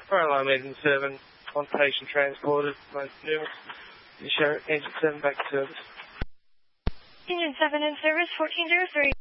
Fire alarm engine 7, one patient transported, engine 7 back to service. Engine 7 in service, 1403.